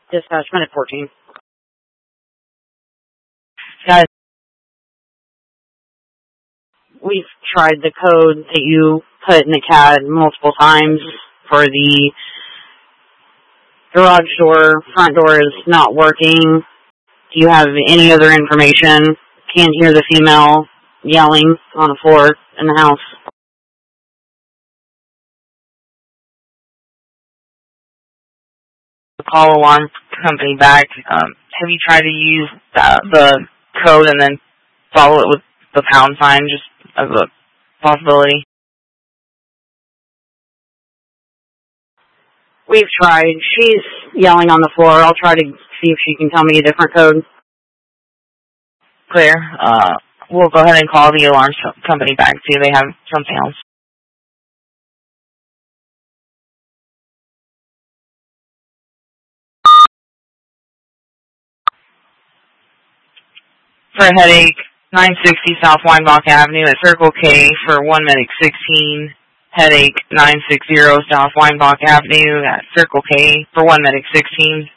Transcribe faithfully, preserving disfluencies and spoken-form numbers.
Dispatch, minute fourteen. Guys, we've tried the code that you put in the C A D multiple times for the garage door. Front door is not working. Do you have any other information? Can't hear the female yelling on the floor in the house. call alarm company back. Um, have you tried to use uh, the code and then follow it with the pound sign, just as a possibility? We've tried. She's yelling on the floor. I'll try to see if she can tell me a different code. Clear. Uh, we'll go ahead and call the alarm company back, see if they have something else. For a headache, nine sixty South Weinbach Avenue at Circle K for one medic sixteen. Headache, nine sixty South Weinbach Avenue at Circle K for one medic sixteen.